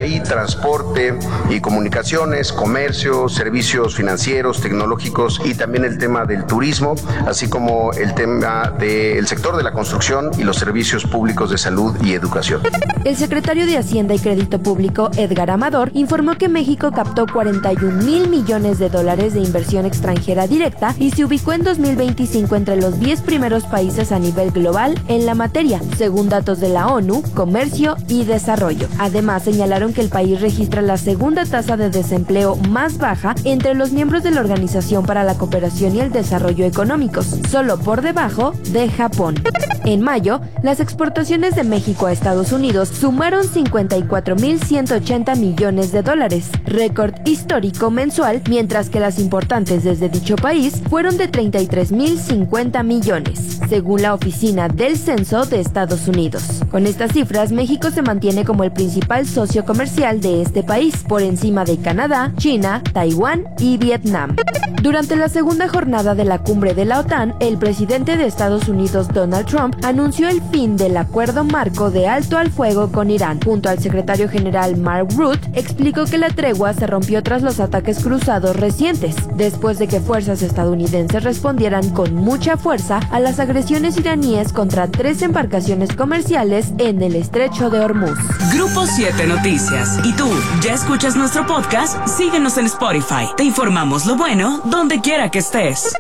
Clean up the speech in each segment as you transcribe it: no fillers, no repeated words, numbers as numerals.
ahí transporte y comunicaciones, comercio, servicios financieros, tecnológicos y también el tema del turismo, así como el tema del sector de la construcción y los servicios públicos de salud y educación. El secretario de Hacienda y Crédito Público, Edgar Amador, informó que México captó 41,000 millones de dólares de inversión extranjera directa y se ubicó en 2025 entre los 10 primeros países a nivel global en la materia, según datos de la ONU, Comercio y Desarrollo. Además, señalaron que el país registra la segunda tasa de desempleo más baja entre los miembros de la Organización para la Cooperación y el Desarrollo Económicos, solo por debajo de Japón. En mayo, las exportaciones de México a Estados Unidos sumaron 54,180 millones de dólares, récord histórico mensual, mientras que las importantes desde dicho país fueron de 33,050 millones, según la Oficina del Censo de Estados Unidos. Con estas cifras, México se mantiene como el principal socio comercial de este país, por encima de Canadá, China, Taiwán y Vietnam. Durante la segunda jornada de la cumbre de la OTAN, el presidente de Estados Unidos, Donald Trump, anunció el fin del acuerdo marco de alto al fuego con Irán. Junto al secretario general Mark Rutte, explicó que la tregua se rompió tras los ataques cruzados recientes, después de que fuerzas estadounidenses respondieran con mucha fuerza a las agresiones iraníes contra 3 embarcaciones comerciales en el estrecho de Hormuz. Grupo 7 Noticias. ¿Y tú, ya escuchas nuestro podcast? Síguenos en Spotify. Te informamos lo bueno donde quiera que estés.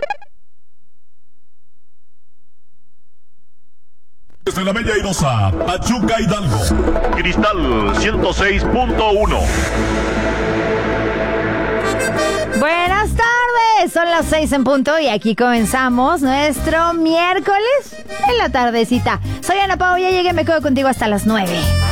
Desde la Bella Airosa, Pachuca, Hidalgo. Cristal 106.1. Buenas tardes, son las 6 en punto y aquí comenzamos nuestro miércoles en la tardecita. Soy Ana Pau, ya llegué, me quedo contigo hasta las 9.